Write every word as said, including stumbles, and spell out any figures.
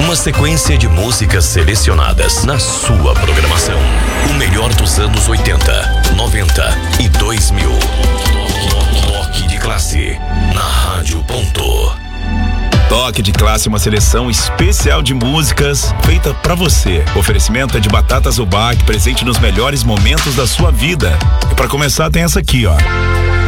Uma sequência de músicas selecionadas na sua programação. O melhor dos anos oitenta, noventa e dois mil. Toque de Classe, na Rádio Ponto. Toque de Classe, uma seleção especial de músicas feita pra você. Oferecimento é de Batatas Zubac, presente nos melhores momentos da sua vida. E pra começar tem essa aqui, ó.